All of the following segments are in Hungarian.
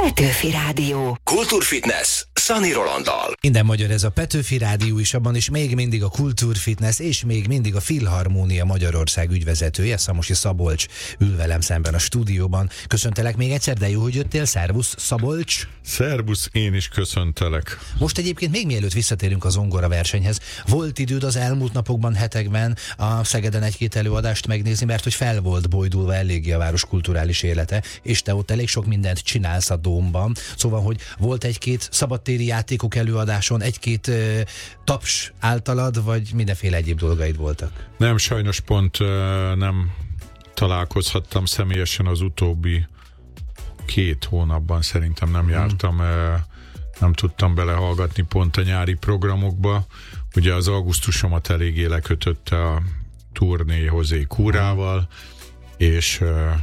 Petőfi Rádió. Kultúrfitness Szani Rolanddal. Minden magyar ez a Petőfi Rádió is, abban is még mindig a Kultúrfitness és még mindig a Filharmónia Magyarország ügyvezetője, Szamosi Szabolcs ül velem szemben a stúdióban. Köszöntelek még egyszer, de jó, hogy jöttél. Szervusz, Szabolcs! Szervusz, én is köszöntelek. Most egyébként még mielőtt visszatérünk a zongora versenyhez, volt időd az elmúlt napokban, hetekben a Szegeden egy-két előadást megnézni, mert hogy fel volt bojdulva eléggé a város kulturális élete, és te ott elég sok mindent csinálsz a Dómban. Szóval, hogy volt egy-két szabadtéri játékok előadáson, egy-két taps általad, vagy mindenféle egyéb dolgaid voltak? Nem, sajnos pont nem találkozhattam személyesen az utóbbi 2 hónapban, szerintem nem jártam, nem tudtam belehallgatni pont a nyári programokba. Ugye az augusztusomat eléggé lekötötte a turné José Kúrával, és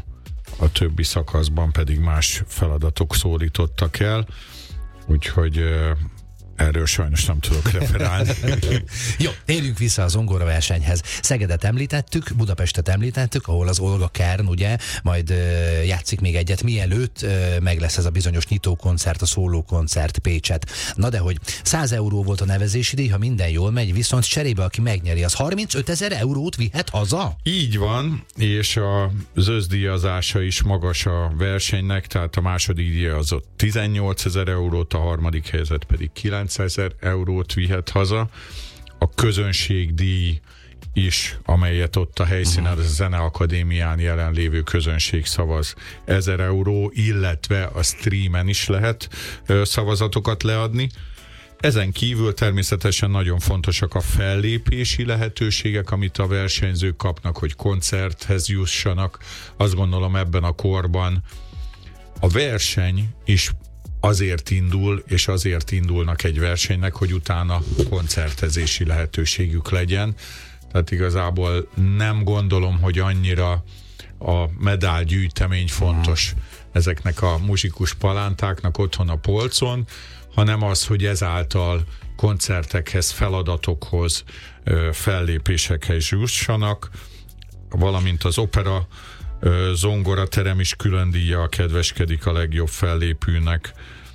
a többi szakaszban pedig más feladatok szólítottak el, úgyhogy erről sajnos nem tudok referálni. Jó, térjünk vissza a zongora versenyhez. Szegedet említettük, Budapestet említettük, ahol az Olga Kern, ugye, majd játszik még egyet, mielőtt meg lesz ez a bizonyos nyitókoncert, a szólókoncert Pécset. Na de hogy 100 euró volt a nevezési díj, ha minden jól megy, viszont cserébe, aki megnyeri, az 35 000 eurót vihet haza? Így van, és az összdíjazása is magas a versenynek, tehát a második díj az 18 000 eurót, a harmadik helyzet pedig 9 000 eurót vihet haza. A közönségdíj is, amelyet ott a helyszínen, a Zeneakadémián jelenlévő közönség szavaz, 1000 euró, illetve a streamen is lehet szavazatokat leadni. Ezen kívül természetesen nagyon fontosak a fellépési lehetőségek, amit a versenyzők kapnak, hogy koncerthez jussanak. Azt gondolom, ebben a korban a verseny is azért indul, és azért indulnak egy versenynek, hogy utána koncertezési lehetőségük legyen. Tehát igazából nem gondolom, hogy annyira a medálgyűjtemény fontos ezeknek a muzsikus palántáknak otthon a polcon, hanem az, hogy ezáltal koncertekhez, feladatokhoz, fellépésekhez jussanak, valamint az opera zongoraterem is külön díjjal kedveskedik a legjobb fellépőnek,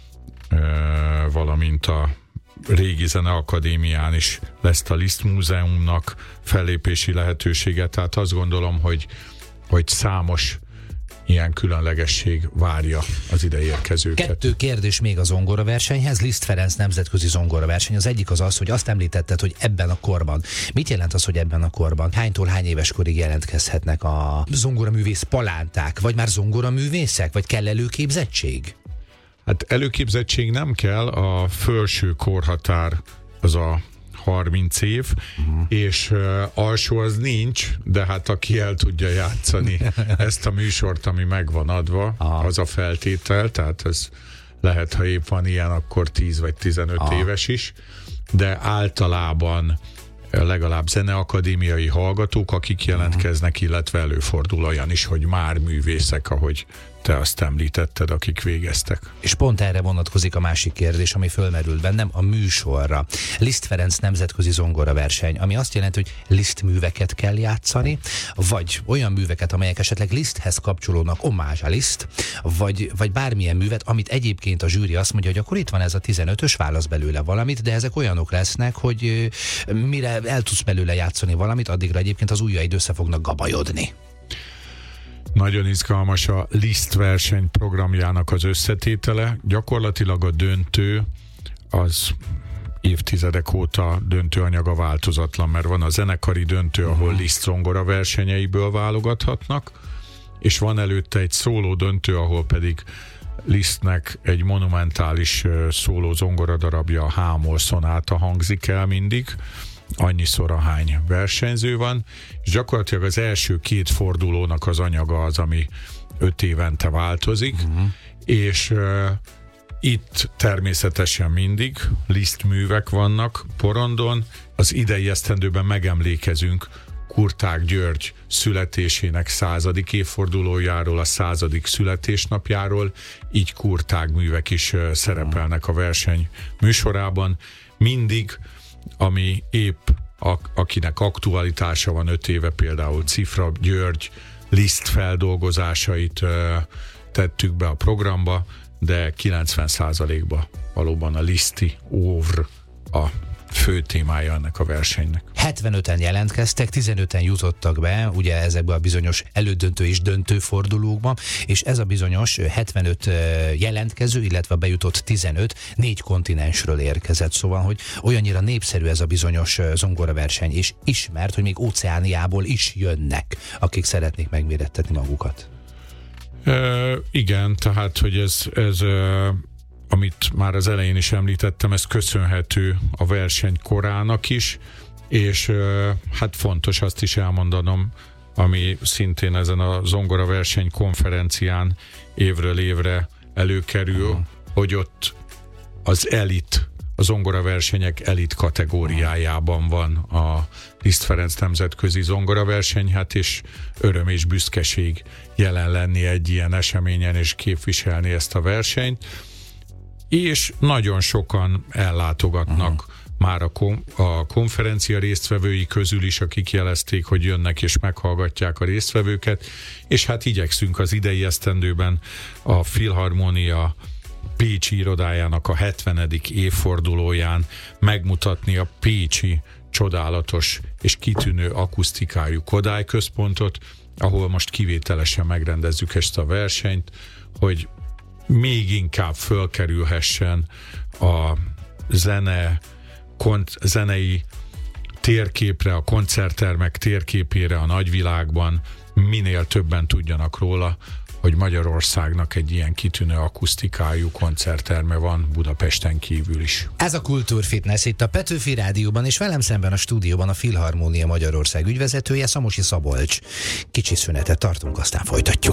valamint a régi Zeneakadémián is lesz a Liszt Múzeumnak fellépési lehetősége, tehát azt gondolom, hogy számos ilyen különlegesség várja az ide érkezőket. 2 kérdés még a zongoraversenyhez. Liszt Ferenc nemzetközi zongoraverseny. Az egyik az az, hogy azt említetted, hogy ebben a korban. Mit jelent az, hogy ebben a korban? Hánytól hány éves korig jelentkezhetnek a zongoraművész palánták? Vagy már zongoraművészek? Vagy kell előképzettség? Hát előképzettség nem kell, a felső korhatár az a 30 év, és alsó az nincs, de hát aki el tudja játszani ezt a műsort, ami meg van adva, az a feltétel, tehát ez lehet, ha épp van ilyen, akkor 10 vagy 15 éves is, de általában legalább zeneakadémiai hallgatók, akik jelentkeznek, illetve előfordul olyan is, hogy már művészek, ahogy te azt említetted, akik végeztek. És pont erre vonatkozik a másik kérdés, ami fölmerült bennem, a műsorra. Liszt Ferenc nemzetközi zongoraverseny, ami azt jelenti, hogy Liszt műveket kell játszani, vagy olyan műveket, amelyek esetleg Liszthez kapcsolódnak, omázs a Liszt, vagy bármilyen művet, amit egyébként a zsűri azt mondja, hogy akkor itt van ez a 15-ös, válasz belőle valamit, de ezek olyanok lesznek, hogy mire el tudsz belőle játszani valamit, addigra egyébként az ujjaid össze fognak gabajodni. Nagyon izgalmas a Liszt verseny programjának az összetétele. Gyakorlatilag a döntő az évtizedek óta döntőanyaga változatlan, mert van a zenekari döntő, ahol Liszt zongora versenyeiből válogathatnak, és van előtte egy szóló döntő, ahol pedig Lisztnek egy monumentális szóló zongoradarabja, a H-moll szonáta hangzik el mindig, annyiszor ahány versenyző van, és gyakorlatilag az első 2 fordulónak az anyaga az, ami 5 évente változik, és itt természetesen mindig Liszt művek vannak porondon. Az idei esztendőben megemlékezünk Kurtág György születésének 100. évfordulójáról, a 100. születésnapjáról, így Kurtág művek is szerepelnek a verseny műsorában. Mindig, ami épp akinek aktualitása van 5 éve, például Cifra György Liszt feldolgozásait tettük be a programba, de 90%-ba valóban a Liszti Óvr a fő témája ennek a versenynek. 75-en jelentkeztek, 15-en jutottak be, ugye ezekbe a bizonyos elődöntő és döntő fordulókba, és ez a bizonyos 75 jelentkező, illetve bejutott 15, 4 kontinensről érkezett, szóval, hogy olyannyira népszerű ez a bizonyos zongoraverseny, és ismert, hogy még Óceániából is jönnek, akik szeretnék megmérettetni magukat. Igen, tehát, hogy ez amit már az elején is említettem, ez köszönhető a verseny korának is, és hát fontos azt is elmondanom, ami szintén ezen a zongoraverseny konferencián évről évre előkerül, hogy ott az elit, a zongoraversenyek elit kategóriájában van a Liszt Ferenc nemzetközi zongoraverseny, hát és öröm és büszkeség jelen lenni egy ilyen eseményen és képviselni ezt a versenyt. És nagyon sokan ellátogatnak már a konferencia résztvevői közül is, akik jelezték, hogy jönnek és meghallgatják a résztvevőket, és hát igyekszünk az idei esztendőben a Filharmónia pécsi irodájának a 70. évfordulóján megmutatni a pécsi csodálatos és kitűnő akusztikájú Kodály központot, ahol most kivételesen megrendezzük ezt a versenyt, hogy még inkább fölkerülhessen a zenei térképre, a koncerttermek térképére a nagyvilágban, minél többen tudjanak róla, hogy Magyarországnak egy ilyen kitűnő akusztikájú koncertterme van Budapesten kívül is. Ez a Kultúrfitness itt a Petőfi Rádióban, és velem szemben a stúdióban a Filharmónia Magyarország ügyvezetője, Szamosi Szabolcs. Kicsi szünetet tartunk, aztán folytatjuk.